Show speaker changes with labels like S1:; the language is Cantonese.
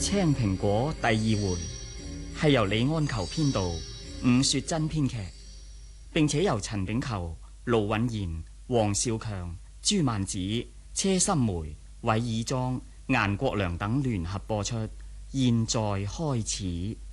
S1: 青蘋果第二回係由李安求編導，伍雪珍編劇，並且由陳炳球、盧允賢、黃少強、朱曼子、車心梅、韋爾莊、顏國良等聯合播出。現在開始。